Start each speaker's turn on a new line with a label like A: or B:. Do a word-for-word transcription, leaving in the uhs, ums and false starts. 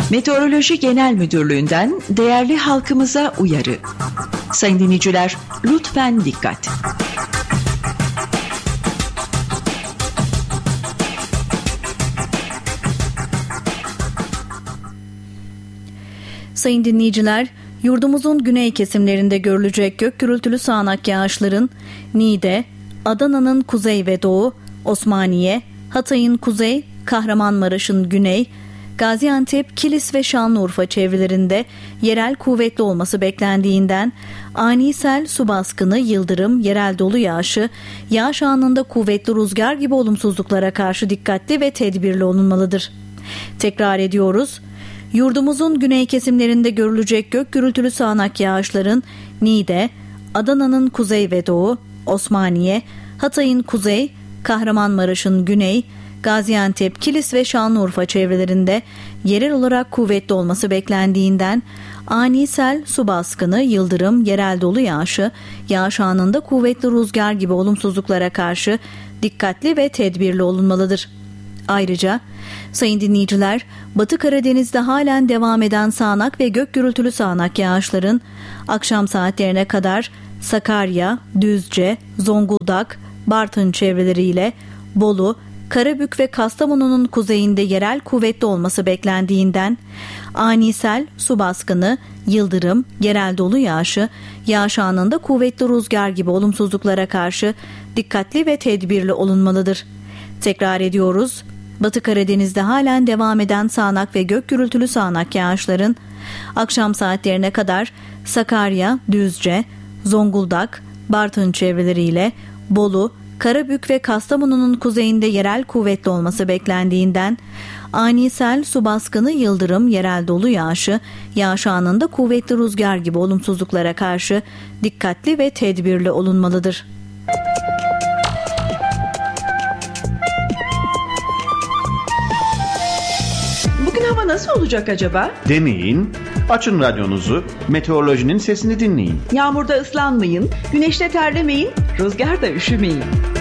A: Meteoroloji Genel Müdürlüğü'nden değerli halkımıza uyarı. Sayın dinleyiciler, lütfen dikkat.
B: Sayın dinleyiciler, yurdumuzun güney kesimlerinde görülecek gök gürültülü sağanak yağışların Niğde, Adana'nın kuzey ve doğu, Osmaniye, Hatay'ın kuzey, Kahramanmaraş'ın güney, Gaziantep, Kilis ve Şanlıurfa çevrelerinde yerel kuvvetli olması beklendiğinden ani sel, su baskını, yıldırım, yerel dolu yağışı, yağış anında kuvvetli rüzgar gibi olumsuzluklara karşı dikkatli ve tedbirli olunmalıdır. Tekrar ediyoruz. Yurdumuzun güney kesimlerinde görülecek gök gürültülü sağanak yağışların Niğde, Adana'nın kuzey ve doğu, Osmaniye, Hatay'ın kuzey, Kahramanmaraş'ın güney, Gaziantep, Kilis ve Şanlıurfa çevrelerinde yerel olarak kuvvetli olması beklendiğinden ani sel, su baskını, yıldırım, yerel dolu yağışı, yağış anında kuvvetli rüzgar gibi olumsuzluklara karşı dikkatli ve tedbirli olunmalıdır. Ayrıca sayın dinleyiciler, Batı Karadeniz'de halen devam eden sağanak ve gök gürültülü sağanak yağışların akşam saatlerine kadar Sakarya, Düzce, Zonguldak, Bartın çevreleriyle Bolu, Karabük ve Kastamonu'nun kuzeyinde yerel kuvvetli olması beklendiğinden ani sel, su baskını, yıldırım, yerel dolu yağışı, yağış anında kuvvetli rüzgar gibi olumsuzluklara karşı dikkatli ve tedbirli olunmalıdır. Tekrar ediyoruz. Batı Karadeniz'de halen devam eden sağanak ve gök gürültülü sağanak yağışların akşam saatlerine kadar Sakarya, Düzce, Zonguldak, Bartın çevreleriyle Bolu, Karabük ve Kastamonu'nun kuzeyinde yerel kuvvetli olması beklendiğinden ani sel, su baskını, yıldırım, yerel dolu yağışı, yağış anında kuvvetli rüzgar gibi olumsuzluklara karşı dikkatli ve tedbirli olunmalıdır.
A: Bugün hava nasıl olacak acaba?
C: Deneyin, açın radyonuzu, meteorolojinin sesini dinleyin.
A: Yağmurda ıslanmayın, güneşte terlemeyin, rüzgarda üşümeyin.